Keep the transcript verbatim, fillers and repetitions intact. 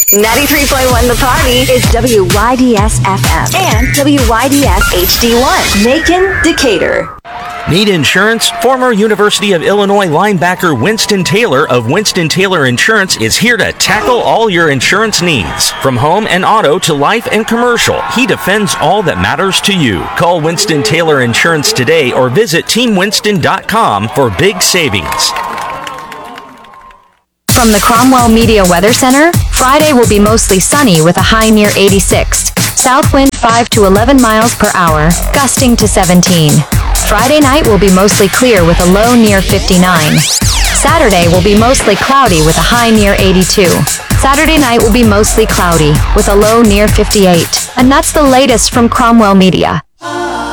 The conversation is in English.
ninety-three point one The Party is W Y D S F M and W Y D S H D one. Macon, Decatur. Need insurance? Former University of Illinois linebacker Winston Taylor of Winston Taylor Insurance is here to tackle all your insurance needs. From home and auto to life and commercial, he defends all that matters to you. Call Winston Taylor Insurance today or visit team winston dot com for big savings. From the Cromwell Media Weather Center, Friday will be mostly sunny with a high near eighty-six. South wind five to eleven miles per hour, gusting to seventeen. Friday night will be mostly clear with a low near fifty-nine. Saturday will be mostly cloudy with a high near eighty-two. Saturday night will be mostly cloudy with a low near fifty-eight. And that's the latest from Cromwell Media.